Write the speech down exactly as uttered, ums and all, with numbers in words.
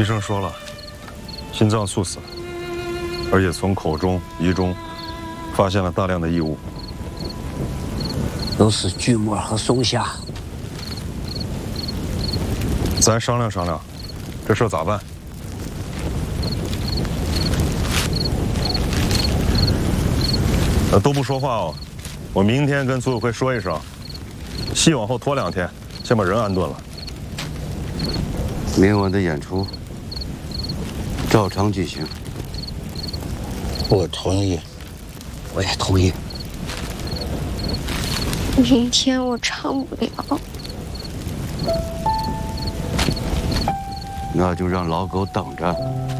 生说了，心脏猝死，而且从口中、鼻中发现了大量的异物， 都是锯末和松下。 咱商量商量，这事咋办？呃，都不说话哦，我明天跟组委会说一声，戏往后拖两天，先把人安顿了。 明晚的演出照常举行。 我同意，我也同意。 明天我唱不了， 那就让老狗等着。